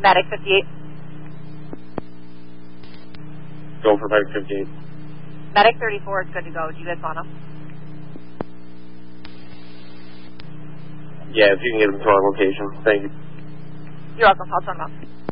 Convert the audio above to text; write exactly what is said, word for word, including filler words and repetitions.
Medic fifty-eight. Go for Medic fifty-eight. Medic thirty-four is good to go. Do you guys want him? Yeah, if you can get him to our location. Thank you. You're welcome. I'll turn him off.